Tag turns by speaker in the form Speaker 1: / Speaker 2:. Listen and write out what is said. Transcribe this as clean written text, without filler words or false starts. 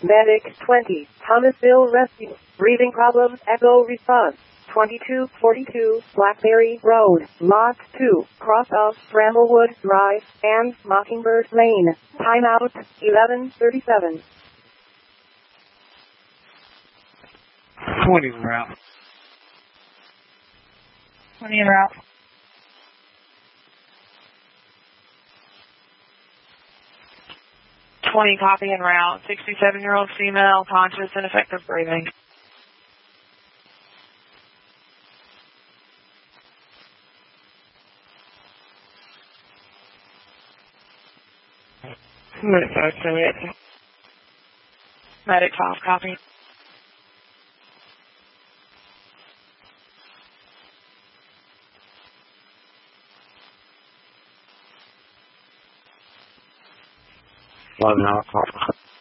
Speaker 1: Medic 20, Thomasville Rescue. Breathing problems, echo response. 2242, Blackberry Road, Lot 2, cross of Bramblewood Drive, and Mockingbird Lane. Timeout, 11:37.
Speaker 2: 20 en route.
Speaker 3: 20 en route.
Speaker 4: 20 copy en route. 67-year-old female, conscious, ineffective breathing.
Speaker 2: Medic 5,
Speaker 4: Medic 5, copy.
Speaker 2: Now, copy.